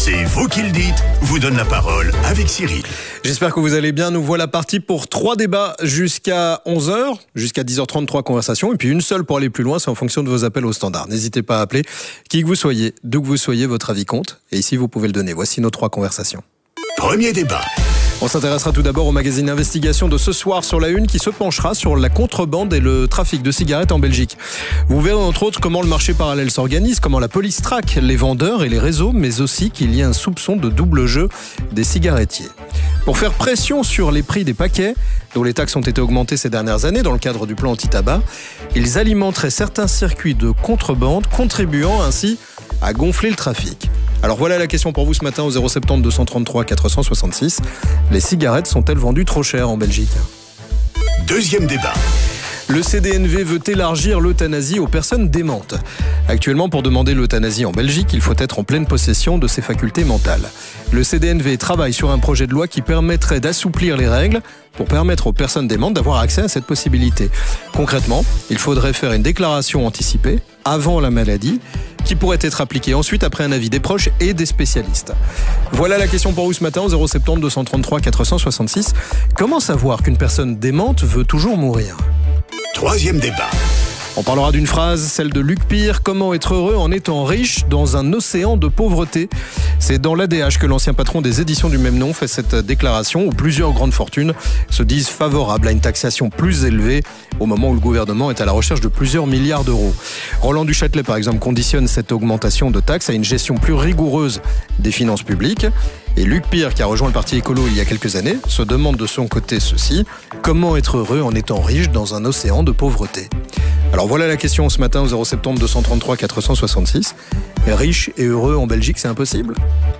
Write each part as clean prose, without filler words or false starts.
C'est vous qui le dites, vous donne la parole avec Cyril. J'espère que vous allez bien. Nous voilà partis pour 3 débats jusqu'à 11h, jusqu'à 10h30, 3 conversations, et puis une seule pour aller plus loin, c'est en fonction de vos appels au standard. N'hésitez pas à appeler qui que vous soyez, d'où que vous soyez, votre avis compte, et ici vous pouvez le donner. Voici nos 3 conversations. Premier débat. On s'intéressera tout d'abord au magazine Investigation de ce soir sur la Une qui se penchera sur la contrebande et le trafic de cigarettes en Belgique. Vous verrez entre autres comment le marché parallèle s'organise, comment la police traque les vendeurs et les réseaux, mais aussi qu'il y a un soupçon de double jeu des cigarettiers. Pour faire pression sur les prix des paquets, dont les taxes ont été augmentées ces dernières années dans le cadre du plan anti-tabac, ils alimenteraient certains circuits de contrebande, contribuant ainsi à gonfler le trafic. Alors voilà la question pour vous ce matin au 070 233 466. Les cigarettes sont-elles vendues trop chères en Belgique ? Deuxième débat. Le CDNV veut élargir l'euthanasie aux personnes démentes. Actuellement, pour demander l'euthanasie en Belgique, il faut être en pleine possession de ses facultés mentales. Le CDNV travaille sur un projet de loi qui permettrait d'assouplir les règles pour permettre aux personnes démentes d'avoir accès à cette possibilité. Concrètement, il faudrait faire une déclaration anticipée avant la maladie qui pourrait être appliquée ensuite après un avis des proches et des spécialistes. Voilà la question pour vous ce matin au 070 233 466. Comment savoir qu'une personne démente veut toujours mourir ? Troisième débat. On parlera d'une phrase, celle de Luc Pire. Comment être heureux en étant riche dans un océan de pauvreté ? C'est dans l'ADH que l'ancien patron des éditions du même nom fait cette déclaration où plusieurs grandes fortunes se disent favorables à une taxation plus élevée au moment où le gouvernement est à la recherche de plusieurs milliards d'euros. Roland Duchâtelet, par exemple, conditionne cette augmentation de taxes à une gestion plus rigoureuse des finances publiques. Et Luc Pire, qui a rejoint le parti écolo il y a quelques années, se demande de son côté ceci. Comment être heureux en étant riche dans un océan de pauvreté ? Alors voilà la question ce matin au 070 233 466. Riche et heureux en Belgique, c'est impossible ?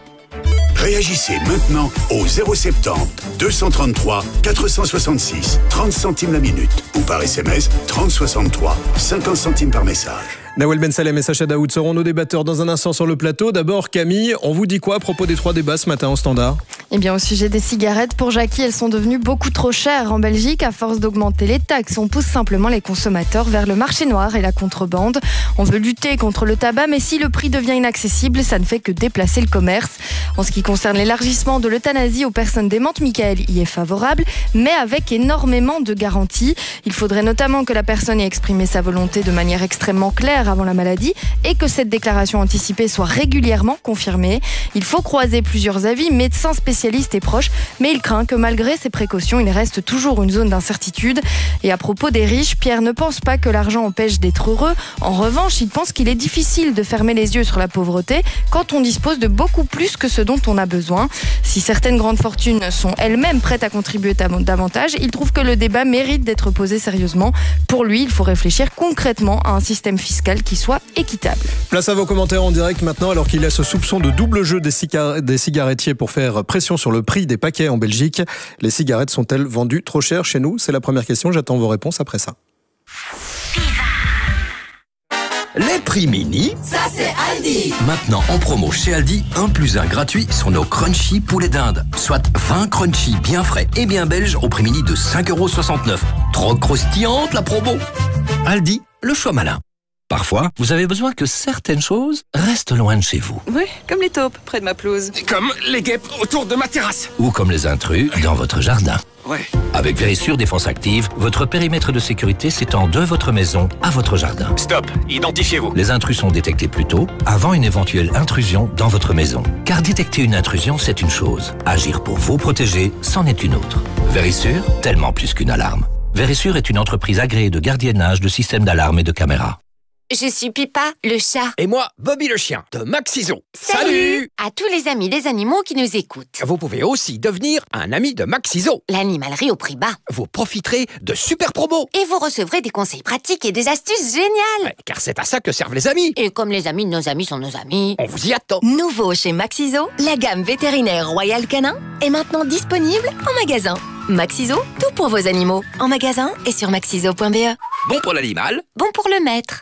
Réagissez maintenant au 070 233 466, 30 centimes la minute, ou par SMS 3063, 50 centimes par message. Nawel Ben Salem et Sacha Daoud seront nos débatteurs dans un instant sur le plateau. D'abord, Camille, on vous dit quoi à propos des 3 débats ce matin au standard ? Eh bien, au sujet des cigarettes, pour Jackie, elles sont devenues beaucoup trop chères en Belgique. À force d'augmenter les taxes, on pousse simplement les consommateurs vers le marché noir et la contrebande. On veut lutter contre le tabac, mais si le prix devient inaccessible, ça ne fait que déplacer le commerce. En ce qui concerne l'élargissement de l'euthanasie aux personnes démentes, Michael y est favorable, mais avec énormément de garanties. Il faudrait notamment que la personne ait exprimé sa volonté de manière extrêmement claire avant la maladie et que cette déclaration anticipée soit régulièrement confirmée. Il faut croiser plusieurs avis, médecins, spécialistes et proches, mais il craint que malgré ces précautions, il reste toujours une zone d'incertitude. Et à propos des riches, Pierre ne pense pas que l'argent empêche d'être heureux. En revanche, il pense qu'il est difficile de fermer les yeux sur la pauvreté quand on dispose de beaucoup plus que ce dont on a besoin. Si certaines grandes fortunes sont elles-mêmes prêtes à contribuer davantage, il trouve que le débat mérite d'être posé sérieusement. Pour lui, il faut réfléchir concrètement à un système fiscal qui soit équitable. Place à vos commentaires en direct maintenant, alors qu'il y a ce soupçon de double jeu des cigarettiers pour faire pression sur le prix des paquets en Belgique. Les cigarettes sont-elles vendues trop chères chez nous ? C'est la première question, j'attends vos réponses après ça. Les prix mini, ça c'est Aldi. Maintenant en promo chez Aldi, 1 + 1 gratuit sur nos crunchy poulet d'Inde. Soit 20 crunchy bien frais et bien belges au prix mini de 5,69 €. Trop croustillante la promo. Aldi, le choix malin. Parfois, vous avez besoin que certaines choses restent loin de chez vous. Oui, comme les taupes près de ma pelouse. Comme les guêpes autour de ma terrasse. Ou comme les intrus dans votre jardin. Ouais. Avec Vérissure Défense Active, votre périmètre de sécurité s'étend de votre maison à votre jardin. Stop, identifiez-vous. Les intrus sont détectés plus tôt, avant une éventuelle intrusion dans votre maison. Car détecter une intrusion, c'est une chose. Agir pour vous protéger, c'en est une autre. Vérissure, tellement plus qu'une alarme. Vérissure est une entreprise agréée de gardiennage de systèmes d'alarme et de caméras. Je suis Pipa, le chat. Et moi, Bobby le chien, de Maxiso. Salut à tous les amis des animaux qui nous écoutent. Vous pouvez aussi devenir un ami de Maxiso. L'animalerie au prix bas. Vous profiterez de super promos. Et vous recevrez des conseils pratiques et des astuces géniales. Car c'est à ça que servent les amis. Et comme les amis de nos amis sont nos amis, on vous y attend. Nouveau chez Maxiso, la gamme vétérinaire Royal Canin est maintenant disponible en magasin. Maxiso, tout pour vos animaux. En magasin et sur maxiso.be. Bon pour l'animal, bon pour le maître.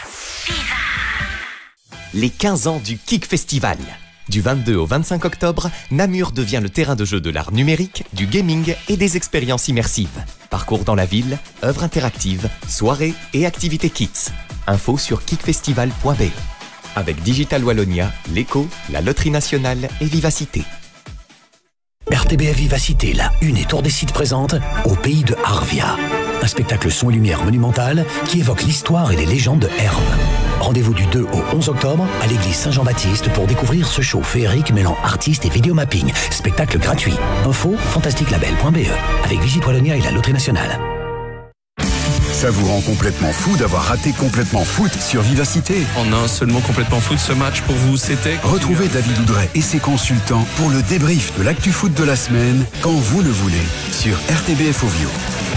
Les 15 ans du Kik Festival. Du 22 au 25 octobre, Namur devient le terrain de jeu de l'art numérique, du gaming et des expériences immersives. Parcours dans la ville, œuvres interactives, soirées et activités kids. Info sur kikfestival.be. avec Digital Wallonia, l'Eco, la Loterie Nationale et Vivacité. RTBF Vivacité, la Une et Tour des Sites présente Au pays de Arvia. Un spectacle son et lumière monumental qui évoque l'histoire et les légendes de Herve. Rendez-vous du 2 au 11 octobre à l'église Saint-Jean-Baptiste pour découvrir ce show féerique mêlant artistes et vidéomapping. Spectacle gratuit. Info fantasticlabel.be avec Visite Wallonia et la Loterie Nationale. Ça vous rend complètement fou d'avoir raté Complètement Foot sur Vivacité. En un seul mot, Complètement Foot, ce match pour vous, c'était... Retrouvez David Oudret et ses consultants pour le débrief de l'actu foot de la semaine, quand vous le voulez, sur RTBF Ovio.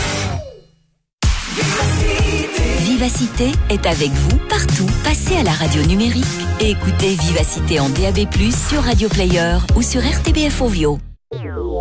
Vivacité est avec vous partout. Passez à la radio numérique et écoutez Vivacité en DAB+, sur Radio Player ou sur RTBF Ovio.